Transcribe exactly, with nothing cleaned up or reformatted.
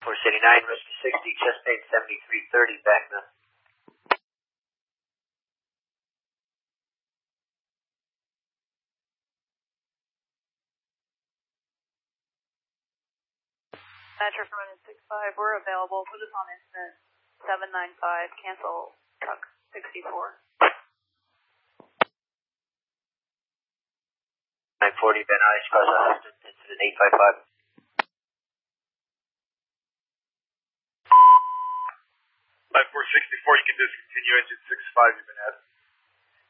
four seventy-nine, Rescue sixty, chest pain seventy-three thirty, back now. Metro from six five, we're available. Put us on incident seven nine five, cancel truck sixty-four. nine forty, Van Nuys, cross Austin, incident eight five five. five four sixty-four, you can discontinue engine six five, you've been added.